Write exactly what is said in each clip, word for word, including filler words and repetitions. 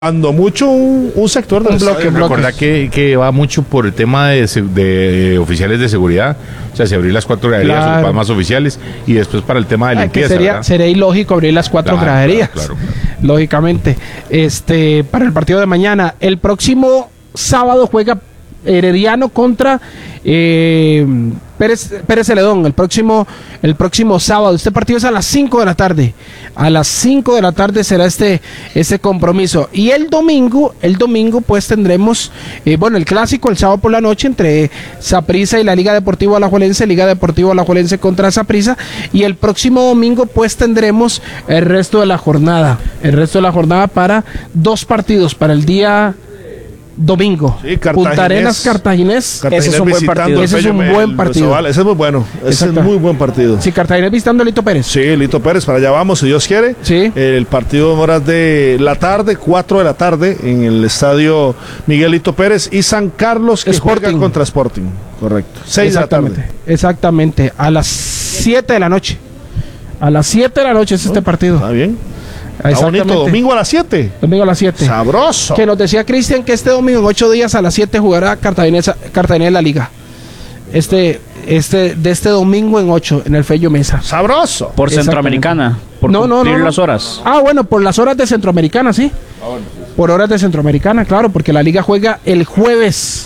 Cuando mucho un, un sector del un bloque, estadio. Recuerda que, que va mucho por el tema de, de oficiales de seguridad. O sea, si abrir las cuatro graderías Claro. ocupan más oficiales y después para el tema de Ah, limpieza. que sería, ¿verdad? sería ilógico abrir las cuatro Claro, graderías. claro, claro. Lógicamente. Este, para el partido de mañana. El próximo sábado juega Herediano contra eh, Pérez, Pérez Celedón. El próximo, el próximo sábado. Este partido es a las cinco de la tarde. A las cinco de la tarde será este, este compromiso. Y el domingo, el domingo pues tendremos, eh, bueno, el clásico el sábado por la noche entre Saprissa y la Liga Deportiva Alajuelense, Liga Deportiva Alajuelense contra Saprissa. Y el próximo domingo pues tendremos el resto de la jornada. El resto de la jornada para dos partidos, para el día domingo. Sí, Punta Arenas, Cartaginés. Cartaginés Ese es un buen visitando partido. al Ese es un Pello buen Mel, partido. Sobal. Ese es muy bueno. Ese Exacto. es muy buen partido. Sí, Cartaginés visitando a Lito Pérez. Sí, Lito Pérez, para allá vamos, si Dios quiere. Sí. El partido en horas de la tarde, cuatro de la tarde, en el estadio Miguel Lito Pérez y San Carlos, que Sporting. juega contra Sporting. Correcto. seis de la tarde. Exactamente. Exactamente. A las siete de la noche. A las siete de la noche es este partido. Está bien. Está bonito. Domingo a las siete. Domingo a las siete. Sabroso. Que nos decía Cristian que este domingo en ocho días a las siete jugará Cartaginés, Cartaginés en la Liga. Este, este, de este domingo en ocho, en el Fello Mesa. Sabroso. Por Exactamente. Centroamericana. Por No, no, cumplir no, no. las horas. Ah, bueno, por las horas de Centroamericana, sí. Por horas de Centroamericana, claro, porque la Liga juega el jueves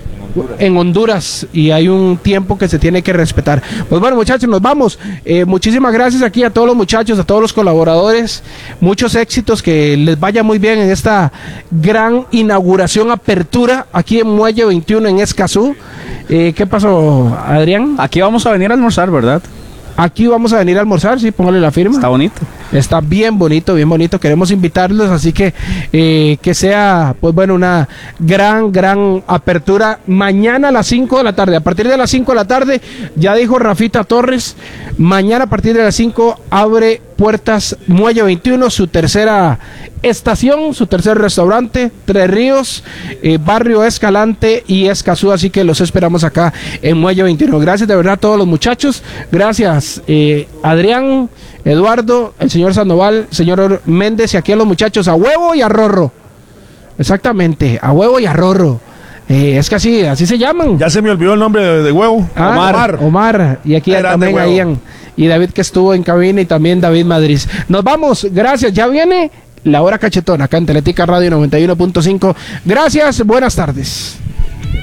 en Honduras y hay un tiempo que se tiene que respetar. Pues bueno, muchachos, nos vamos. Eh, muchísimas gracias aquí a todos los muchachos, a todos los colaboradores. Muchos éxitos, que les vaya muy bien en esta gran inauguración, apertura aquí en Muelle veintiuno en Escazú. Eh, ¿Qué pasó, Adrián? Aquí vamos a venir a almorzar, ¿verdad? Aquí vamos a venir a almorzar, sí, póngale la firma. Está bonito. Está bien bonito, bien bonito. Queremos invitarlos, así que eh, que sea, pues bueno, una gran, gran apertura mañana a las cinco de la tarde. A partir de las cinco de la tarde, ya dijo Rafita Torres, mañana a partir de las cinco abre puertas Muelle veintiuno, su tercera estación, su tercer restaurante, Tres Ríos, eh, Barrio Escalante y Escazú, así que los esperamos acá en Muelle veintiuno. Gracias de verdad a todos los muchachos, gracias eh, Adrián, Eduardo, el señor Sandoval, señor Méndez y aquí a los muchachos, a huevo y a rorro. Exactamente, a huevo y a rorro. Eh, es que así, así se llaman. Ya se me olvidó el nombre de, de huevo. Ah, Omar. Omar. Y aquí Grande también huevo. Ian. Y David, que estuvo en cabina, y también David Madrid. Nos vamos, gracias. Ya viene la hora cachetona acá en Teletica Radio noventa y uno punto cinco. Gracias, buenas tardes.